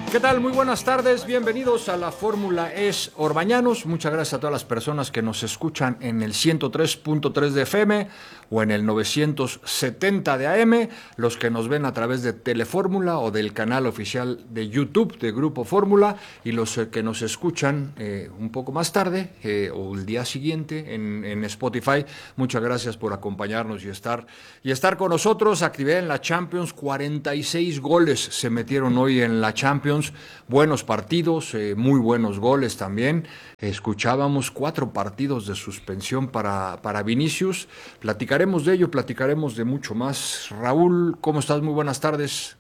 ¿Qué tal? Muy buenas tardes, bienvenidos a la Fórmula Es Orbañanos. Muchas gracias a todas las personas que nos escuchan en el 103.3 de FM o en el 970 de AM, los que nos ven a través de Telefórmula o del canal oficial de YouTube de Grupo Fórmula, y los que nos escuchan un poco más tarde o el día siguiente en Spotify. Muchas gracias por acompañarnos y estar con nosotros. Actividad en la Champions, 46 goles se metieron hoy en la Champions. Buenos partidos, muy buenos goles también. Escuchábamos 4 partidos de suspensión para Vinicius. Platicaremos de ello, platicaremos de mucho más. Raúl, ¿cómo estás? Muy buenas tardes.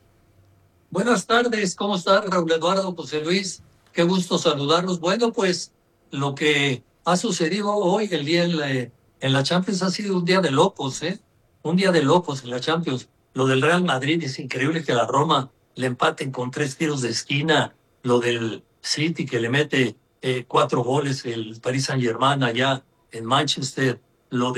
Buenas tardes, ¿cómo estás, Raúl Eduardo, José Luis? Qué gusto saludarlos. Bueno, pues lo que ha sucedido hoy, el día en la Champions, ha sido un día de locos, ¿eh? Un día de locos en la Champions. Lo del Real Madrid, es increíble que la Roma le empaten con 3 tiros de esquina. Lo del City, que le mete 4 goles, el Paris Saint-Germain allá en Manchester. Lo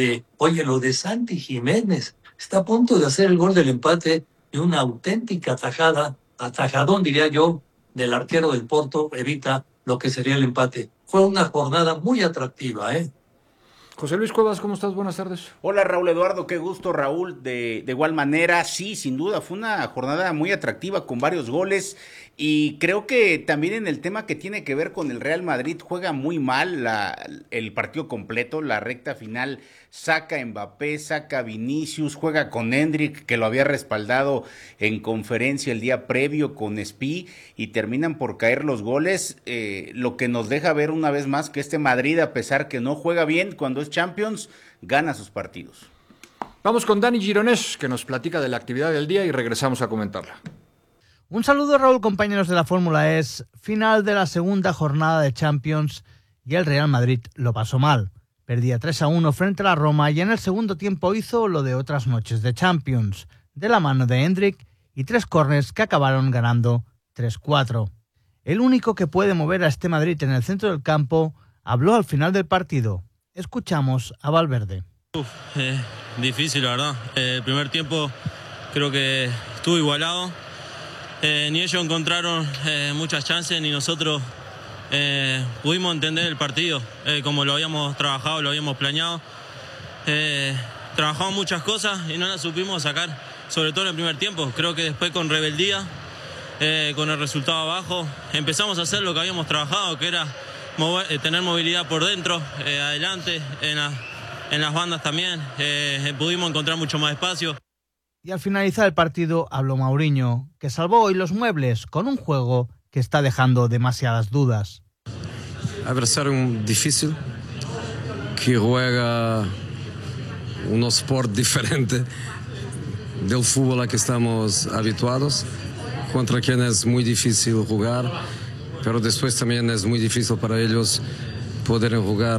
de Santi Jiménez, está a punto de hacer el gol del empate y una auténtica atajadón, diría yo, del arquero del Porto, evita lo que sería el empate. Fue una jornada muy atractiva, ¿eh? José Luis Cuevas, ¿cómo estás? Buenas tardes. Hola Raúl Eduardo, qué gusto Raúl, de igual manera, sí, sin duda, fue una jornada muy atractiva con varios goles y creo que también en el tema que tiene que ver con el Real Madrid juega muy mal el partido completo, la recta final, saca a Mbappé, saca a Vinicius, juega con Endrick que lo había respaldado en conferencia el día previo con Spi y terminan por caer los goles, lo que nos deja ver una vez más que este Madrid, a pesar que no juega bien cuando es Champions, gana sus partidos. Vamos con Dani Gironés, que nos platica de la actividad del día y regresamos a comentarla. Un saludo, Raúl, compañeros de la Fórmula Es. Final de la segunda jornada de Champions y el Real Madrid lo pasó mal. Perdía 3-1 frente a la Roma y en el segundo tiempo hizo lo de otras noches de Champions, de la mano de Endrick y 3 córners que acabaron ganando 3-4. El único que puede mover a este Madrid en el centro del campo habló al final del partido. Escuchamos a Valverde. Difícil, la verdad. El primer tiempo creo que estuvo igualado. Ni ellos encontraron muchas chances, ni nosotros pudimos entender el partido como lo habíamos trabajado, lo habíamos planeado. Trabajamos muchas cosas y no las supimos sacar, sobre todo en el primer tiempo. Creo que después con rebeldía, con el resultado abajo, empezamos a hacer lo que habíamos trabajado, que era tener movilidad por dentro, adelante, en las bandas también. Pudimos encontrar mucho más espacio. Y al finalizar el partido habló Mourinho, que salvó hoy los muebles con un juego que está dejando demasiadas dudas. Adversário difícil, que juega un sport diferente del fútbol a que estamos habituados, contra quien es muy difícil jugar, pero después también es muy difícil para ellos poder jugar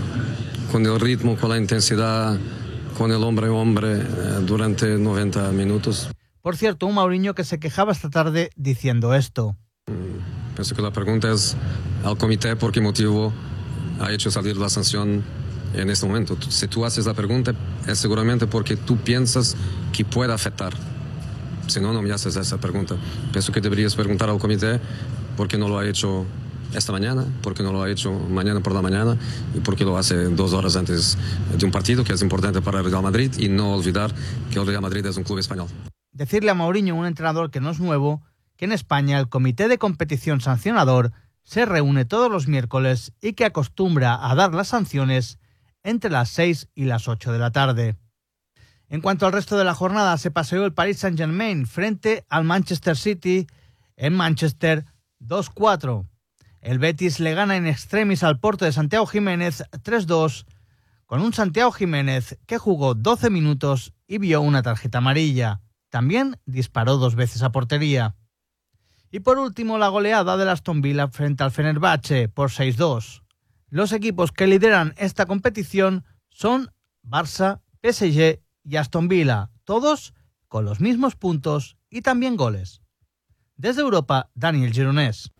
con el ritmo, con la intensidad, con el hombre a hombre durante 90 minutos. Por cierto, un Mourinho que se quejaba esta tarde diciendo esto. Pienso que la pregunta es al comité por qué motivo ha hecho salir la sanción en este momento. Si tú haces la pregunta es seguramente porque tú piensas que puede afectar. Si no, no me haces esa pregunta. Pienso que deberías preguntar al comité por qué no lo ha hecho esta mañana, porque no lo ha hecho mañana por la mañana y porque lo hace 2 horas antes de un partido que es importante para el Real Madrid, y no olvidar que el Real Madrid es un club español. Decirle a Mourinho, un entrenador que no es nuevo, que en España el Comité de Competición Sancionador se reúne todos los miércoles y que acostumbra a dar las sanciones entre las 6 y las 8 de la tarde. En cuanto al resto de la jornada, se paseó el Paris Saint-Germain frente al Manchester City en Manchester 2-4. El Betis le gana in extremis al Porto de Santiago Jiménez 3-2, con un Santiago Jiménez que jugó 12 minutos y vio una tarjeta amarilla. También disparó 2 veces a portería. Y por último, la goleada del Aston Villa frente al Fenerbahce por 6-2. Los equipos que lideran esta competición son Barça, PSG y Aston Villa, todos con los mismos puntos y también goles. Desde Europa, Daniel Gironés.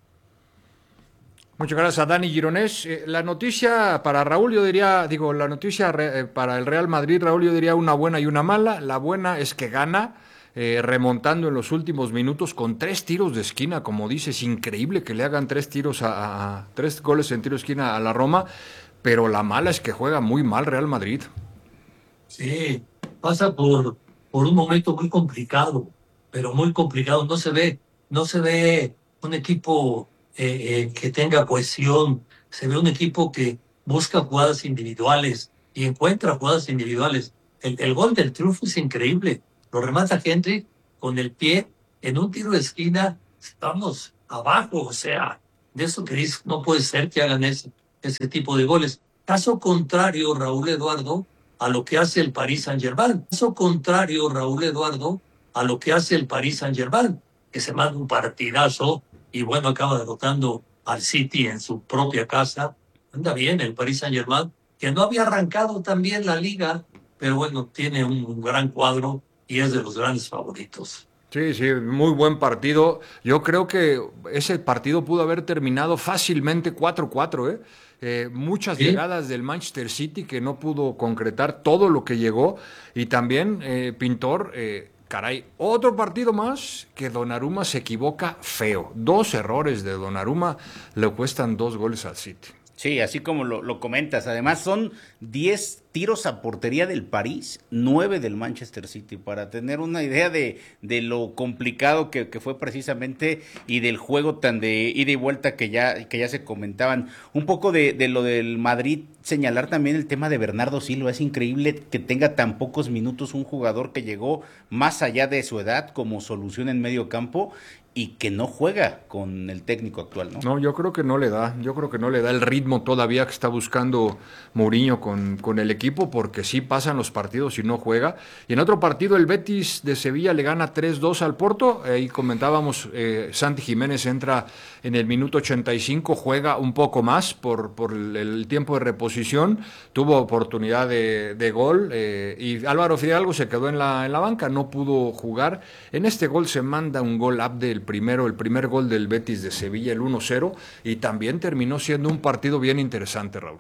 Muchas gracias a Dani Gironés. La noticia para Raúl, la noticia para el Real Madrid, Raúl, yo diría una buena y una mala. La buena es que gana. remontando en los últimos minutos con 3 tiros de esquina, como dices, increíble que le hagan 3 goles en tiro de esquina a la Roma, pero la mala es que juega muy mal Real Madrid. Sí, pasa por un momento muy complicado, pero muy complicado. No se ve un equipo que tenga cohesión, se ve un equipo que busca jugadas individuales y encuentra jugadas individuales. El gol del triunfo es increíble. Lo remata Henry con el pie en un tiro de esquina. Estamos abajo, o sea, de eso que dices, no puede ser que hagan ese tipo de goles. Caso contrario, Raúl Eduardo, a lo que hace el Paris Saint-Germain. Caso contrario, Raúl Eduardo, a lo que hace el Paris Saint-Germain, que se manda un partidazo y bueno, acaba derrotando al City en su propia casa. Anda bien el Paris Saint-Germain, que no había arrancado tan bien la liga, pero bueno, tiene un gran cuadro y es de los grandes favoritos. Sí, muy buen partido. Yo creo que ese partido pudo haber terminado fácilmente 4-4, muchas llegadas del Manchester City que no pudo concretar todo lo que llegó. Y también, Pintor, caray, otro partido más que Donnarumma se equivoca feo. 2 errores de Donnarumma le cuestan 2 goles al City. Sí, así como lo comentas. Además son 10 tiros a portería del París, 9 del Manchester City, para tener una idea de lo complicado que fue precisamente y del juego tan de ida y vuelta que ya se comentaban. Un poco de lo del Madrid, señalar también el tema de Bernardo Silva. Es increíble que tenga tan pocos minutos un jugador que llegó más allá de su edad como solución en medio campo y que no juega con el técnico actual, ¿no? No, yo creo que no le da el ritmo todavía que está buscando Mourinho con el equipo, porque sí pasan los partidos y no juega. Y en otro partido el Betis de Sevilla le gana 3-2 al Porto, ahí comentábamos, Santi Jiménez entra en el minuto 85, juega un poco más por el tiempo de reposición, tuvo oportunidad de gol, y Álvaro Fidalgo se quedó en la banca, no pudo jugar. En este gol se manda un gol Abde, el primer gol del Betis de Sevilla, el 1-0, y también terminó siendo un partido bien interesante, Raúl.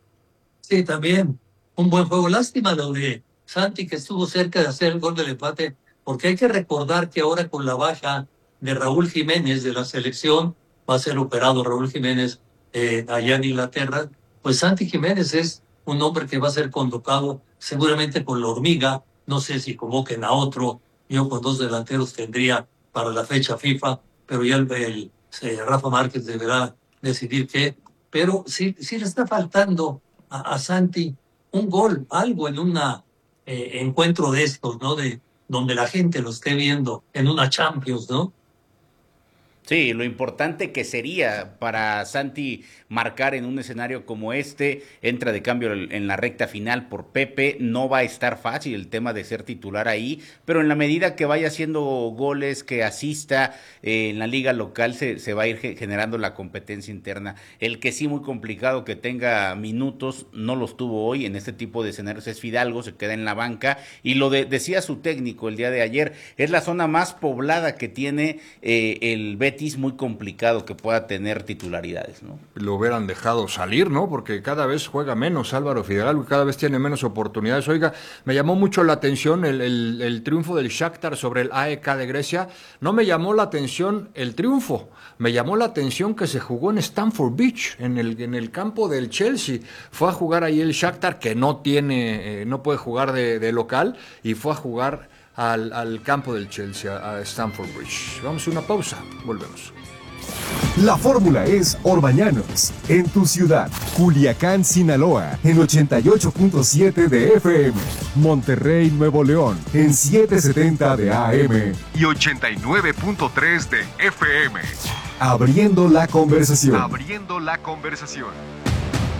Sí, también un buen juego. Lástima lo de Santi, que estuvo cerca de hacer el gol del empate, porque hay que recordar que ahora con la baja de Raúl Jiménez de la selección, va a ser operado Raúl Jiménez allá en Inglaterra, pues Santi Jiménez es un hombre que va a ser convocado seguramente con la Hormiga. No sé si convoquen a otro, yo con 2 delanteros tendría para la fecha FIFA, pero ya Rafa Márquez deberá decidir qué. Pero sí le está faltando a Santi un gol, algo en un encuentro de estos, ¿no? De donde la gente lo esté viendo en una Champions, ¿no? Sí, lo importante que sería para Santi marcar en un escenario como este. Entra de cambio en la recta final por Pepe, no va a estar fácil el tema de ser titular ahí, pero en la medida que vaya haciendo goles, que asista en la liga local, se va a ir generando la competencia interna. El que sí muy complicado que tenga minutos, no los tuvo hoy en este tipo de escenarios, es Fidalgo, se queda en la banca, y decía su técnico el día de ayer, es la zona más poblada que tiene el Betis, muy complicado que pueda tener titularidades, ¿no? Lo hubieran dejado salir, ¿no? Porque cada vez juega menos Álvaro Fidalgo y cada vez tiene menos oportunidades. Oiga, me llamó mucho la atención el triunfo del Shakhtar sobre el AEK de Grecia. No me llamó la atención el triunfo, me llamó la atención que se jugó en Stamford Bridge, en el campo del Chelsea. Fue a jugar ahí el Shakhtar, que no puede jugar de local, y fue a jugar al campo del Chelsea, a Stamford Bridge. Vamos a una pausa, volvemos. La fórmula es Orbañanos, en tu ciudad, Culiacán, Sinaloa, en 88.7 de FM, Monterrey, Nuevo León, en 770 de AM y 89.3 de FM. Abriendo la conversación.